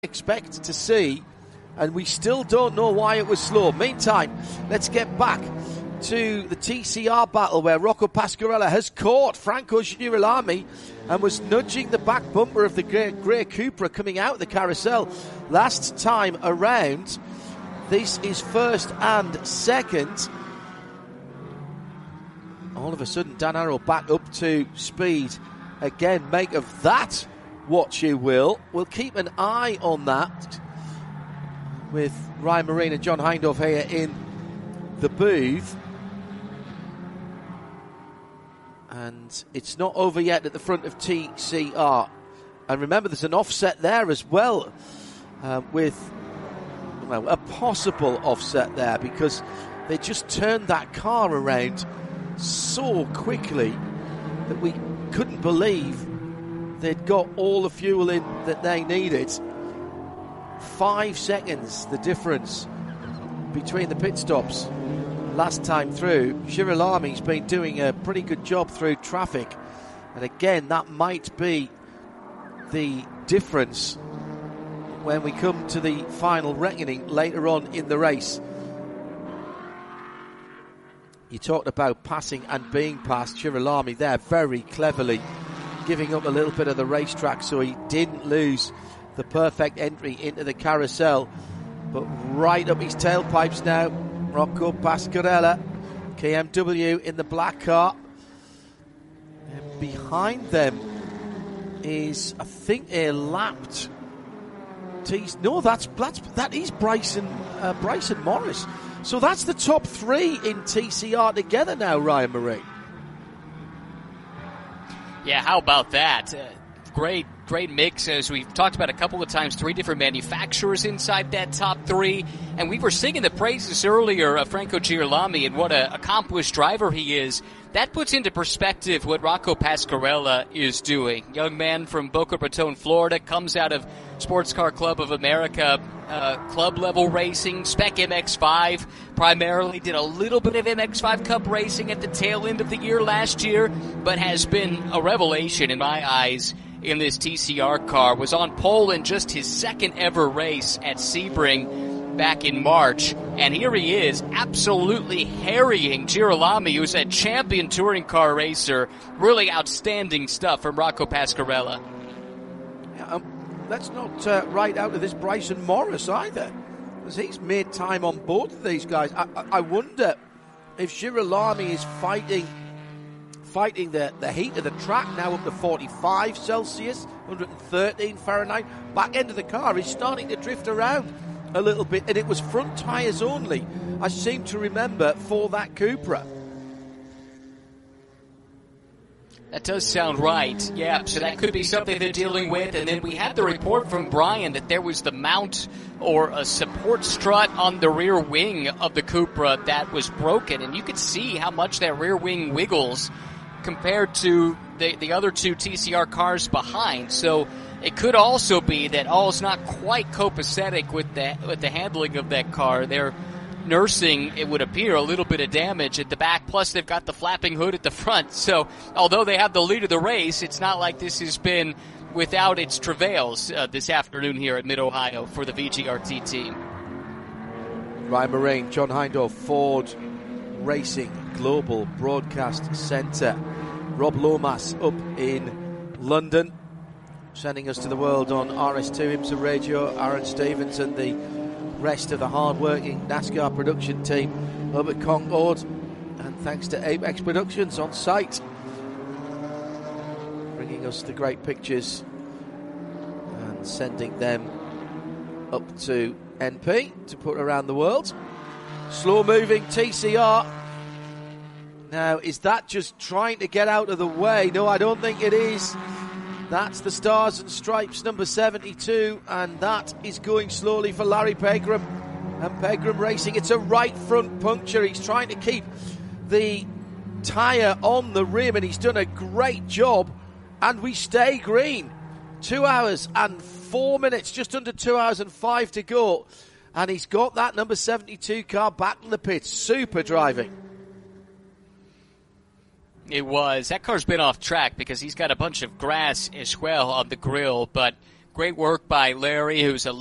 expect to see, and we still don't know why it was slow. Meantime, let's get back to the TCR battle where Rocco Pasquarella has caught Franco Girolami and was nudging the back bumper of the Grey Cupra coming out the carousel. Last time around, this is first and second. All of a sudden, Dan Arrow back up to speed. Again, make of that what you will. We'll keep an eye on that with Ryan Marine and John Hindhaugh here in the booth. And it's not over yet at the front of TCR. And remember, there's an offset there as well, with a possible offset there, because they just turned that car around so quickly that we couldn't believe they'd got all the fuel in that they needed. 5 seconds, the difference between the pit stops last time through. Girolami's been doing a pretty good job through traffic, and again, that might be the difference when we come to the final reckoning later on in the race. You talked about passing and being passed. Girolami there very cleverly giving up a little bit of the racetrack so he didn't lose the perfect entry into the carousel. But right up his tailpipes now, Rocco Pasquarella, KMW in the black car. And behind them is, I think, a lapped that is Bryson Morris. So that's the top three in TCR together now, Ryan Marine. Yeah, how about that? Great mix, as we've talked about a couple of times, 3 different manufacturers inside that top 3. And we were singing the praises earlier of Franco Girolami and what an accomplished driver he is. That puts into perspective what Rocco Pasquarella is doing. Young man from Boca Raton, Florida, comes out of Sports Car Club of America, club-level racing, Spec MX-5, primarily did a little bit of MX-5 Cup racing at the tail end of the year last year, but has been a revelation in my eyes in this TCR car. Was on pole in just his second ever race at Sebring back in March, and here he is absolutely harrying Girolami, who's a champion touring car racer. Really outstanding stuff from Rocco Pasquarella. Let's not write out of this Bryson Morris either, because he's made time on both of these guys. I wonder if Girolami is fighting the heat of the track now up to 45 Celsius, 113 Fahrenheit. Back end of the car is starting to drift around a little bit, and it was front tyres only, I seem to remember, for that Cupra. That does sound right. Yeah, so that could be something they're dealing with. And then we had the report from Brian that there was the mount or a support strut on the rear wing of the Cupra that was broken. And you could see how much that rear wing wiggles compared to the other 2 TCR cars behind. So it could also be that all's not quite copacetic with the handling of that car. They're nursing, it would appear, a little bit of damage at the back, plus they've got the flapping hood at the front. So although they have the lead of the race, it's not like this has been without its travails this afternoon here at Mid-Ohio for the VGRT team. Ryan Marine, John Hindhaugh, Ford Racing Global Broadcast Centre. Rob Lomas up in London, sending us to the world on RS2 IMSA Radio. Aaron Stevens and the rest of the hard-working NASCAR production team up at Concord, and thanks to Apex Productions on site, bringing us the great pictures and sending them up to NP to put around the world. Slow-moving TCR. Now, is that just trying to get out of the way? No, I don't think it is. That's the Stars and Stripes number 72, and that is going slowly for Larry Pegram. And Pegram Racing, it's a right front puncture. He's trying to keep the tyre on the rim, and he's done a great job. And we stay green. 2 hours and 4 minutes, just under 2 hours and 5 to go. And he's got that number 72 car back in the pits. Super driving. It was. That car's been off track because he's got a bunch of grass as well on the grill, but Great work by Larry, who's a